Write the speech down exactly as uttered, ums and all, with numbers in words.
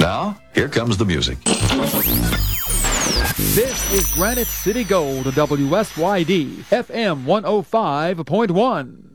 Now, here comes the music. This is Granite City Gold, W S Y D, F M one oh five point one.